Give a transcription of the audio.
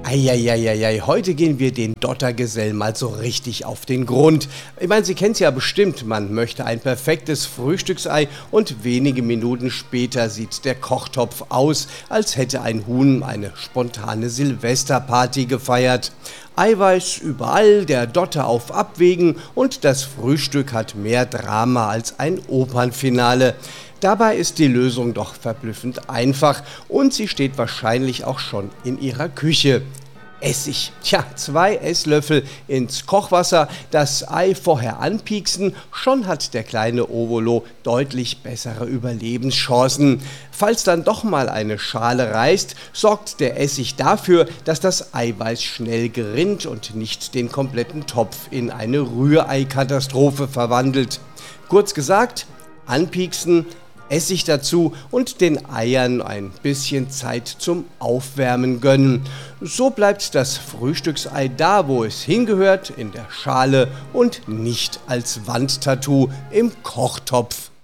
Eieieiei, heute gehen wir den Dottergesellen mal so richtig auf den Grund. Ich meine, Sie kennen es ja bestimmt, man möchte ein perfektes Frühstücksei und wenige Minuten später sieht der Kochtopf aus, als hätte ein Huhn eine spontane Silvesterparty gefeiert. Eiweiß überall, der Dotter auf Abwägen und das Frühstück hat mehr Drama als ein Opernfinale. Dabei ist die Lösung doch verblüffend einfach und sie steht wahrscheinlich auch schon in Ihrer Küche. Essig. Tja, 2 Esslöffel ins Kochwasser, das Ei vorher anpieksen, schon hat der kleine Ovolo deutlich bessere Überlebenschancen. Falls dann doch mal eine Schale reißt, sorgt der Essig dafür, dass das Eiweiß schnell gerinnt und nicht den kompletten Topf in eine Rührei-Katastrophe verwandelt. Kurz gesagt, anpieksen, Essig dazu und den Eiern ein bisschen Zeit zum Aufwärmen gönnen. So bleibt das Frühstücksei da, wo es hingehört, in der Schale und nicht als Wandtattoo im Kochtopf.